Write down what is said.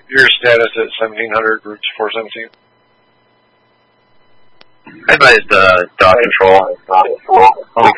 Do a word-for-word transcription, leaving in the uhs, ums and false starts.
your status at seventeen hundred, groups four seventeen? I advise uh, dog control. We